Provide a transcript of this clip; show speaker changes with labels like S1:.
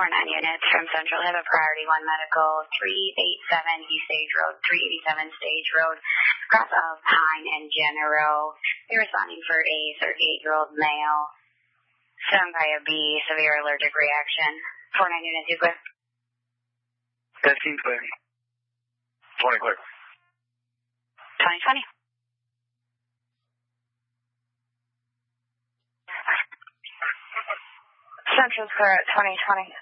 S1: 4-9 units from Central have a priority 1 medical, 387 East Stage Road, 387 Stage Road, cross of Pine and General. They're responding for a 38-year-old male, stung by a bee, severe allergic reaction. 4-9 units, you clear?
S2: 15 clear. 20 clear.
S1: 2020. Central's clear at 2020.